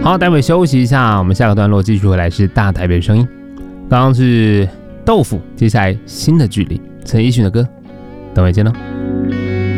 好，待会休息一下，我们下个段落继续回来是大台北声音。刚刚是豆腐，接下来新的距离，陈奕迅的歌，等会见喽。